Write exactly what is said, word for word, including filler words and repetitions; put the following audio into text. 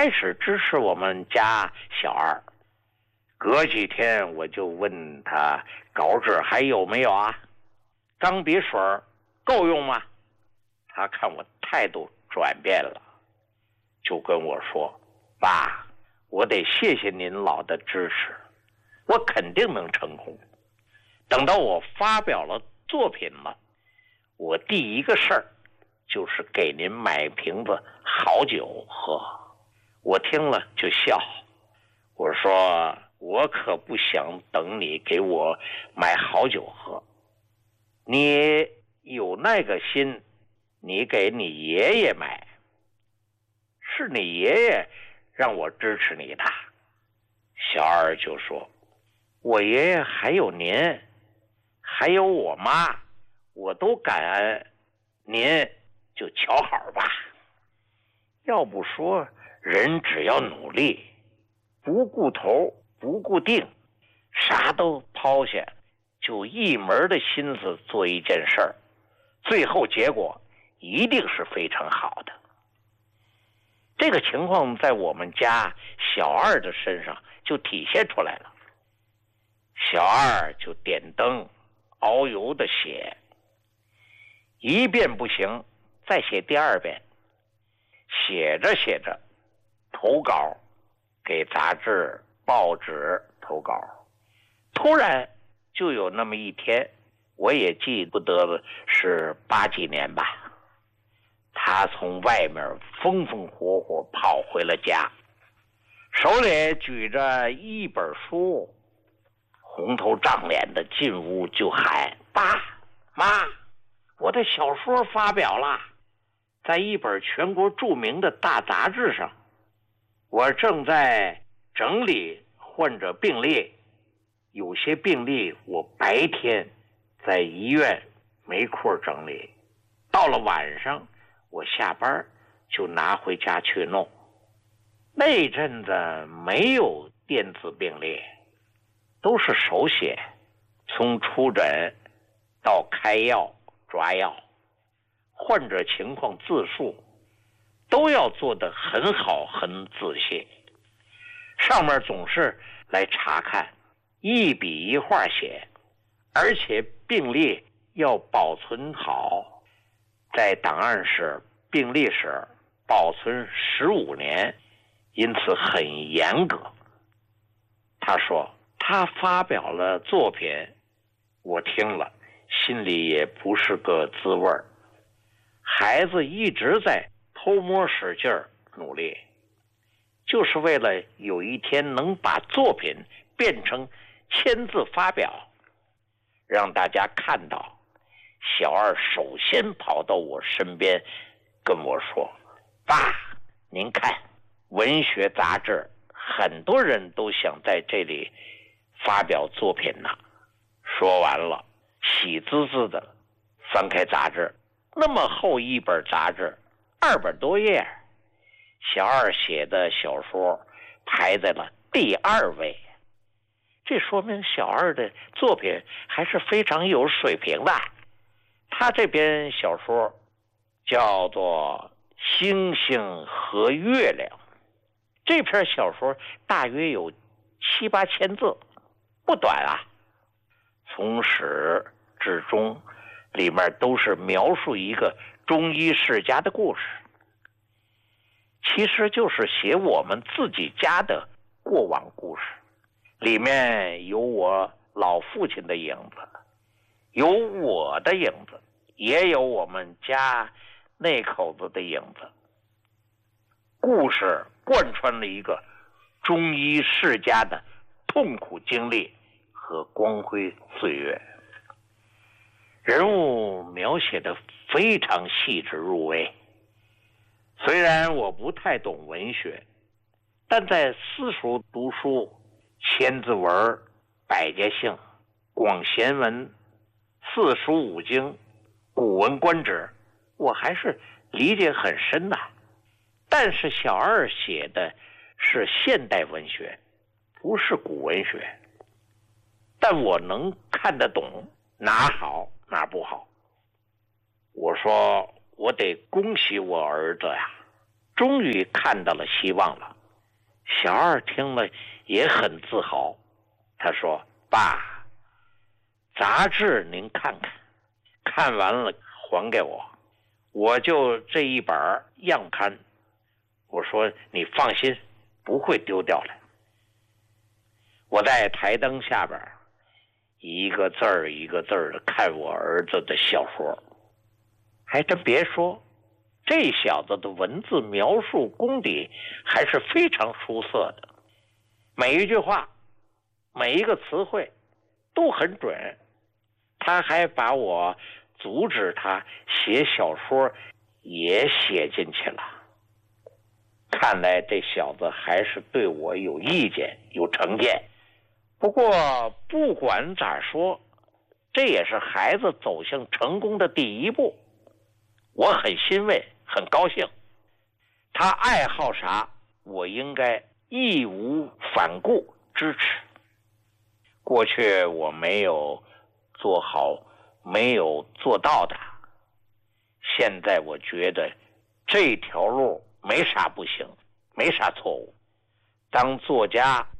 开始支持我们家小二。隔几天我就问他稿纸还有没有啊？钢笔水够用吗？他看我态度转变了，就跟我说：爸，我得谢谢您老的支持，我肯定能成功。等到我发表了作品了，我第一个事儿就是给您买瓶子好酒喝。我听了就笑，我说我可不想等你给我买好酒喝，你有那个心，你给你爷爷买，是你爷爷让我支持你的。小二就说：我爷爷还有您，还有我妈，我都感恩，您就瞧好吧。要不说人只要努力，不顾头不顾腚，啥都抛下，就一门的心思做一件事儿，最后结果一定是非常好的。这个情况在我们家小二的身上就体现出来了。小二就点灯熬油的写，一遍不行再写第二遍，写着写着投稿，给杂志报纸投稿。突然就有那么一天，我也记不得了，是八几年吧，他从外面风风火火跑回了家，手里举着一本书，红头胀脸的进屋就喊：爸妈，我的小说发表了，在一本全国著名的大杂志上。我正在整理患者病历，有些病历我白天在医院没空整理，到了晚上我下班就拿回家去弄。那阵子没有电子病历，都是手写，从出诊到开药抓药，患者情况自述都要做得很好很仔细，上面总是来查看，一笔一画写，而且病历要保存好，在档案室病历室保存十五年，因此很严格。他说他发表了作品，我听了心里也不是个滋味儿。孩子一直在偷摸使劲儿努力，就是为了有一天能把作品变成签字发表，让大家看到。小二首先跑到我身边跟我说：爸，您看文学杂志很多人都想在这里发表作品呢。说完了，喜滋滋的翻开杂志，那么厚一本杂志，二百多页，小二写的小说排在了第二位。这说明小二的作品还是非常有水平的。他这篇小说叫做《星星和月亮》，这篇小说大约有七八千字，不短啊。从始至终，里面都是描述一个中医世家的故事，其实就是写我们自己家的过往故事。里面有我老父亲的影子，有我的影子，也有我们家那口子的影子。故事贯穿了一个中医世家的痛苦经历和光辉岁月，人物描写的非常细致入微。虽然我不太懂文学，但在私塾读书，千字文、百家姓、广贤文、四书五经、古文观止，我还是理解很深的。但是小二写的是现代文学，不是古文学，但我能看得懂哪好哪不好。我说我得恭喜我儿子呀，终于看到了希望了。 小二听了也很自豪，他说：“爸，杂志您看看，看完了还给我，我就这一本样刊。”我说：“你放心，不会丢掉的。”我在台灯下边一个字儿一个字儿的看我儿子的小说，还真别说，这小子的文字描述功底还是非常出色的，每一句话每一个词汇都很准。他还把我阻止他写小说也写进去了，看来这小子还是对我有意见有成见。不过不管咋说，这也是孩子走向成功的第一步，我很欣慰很高兴。他爱好啥，我应该义无反顾支持。过去我没有做好没有做到的，现在我觉得这条路没啥不行，没啥错误。当作家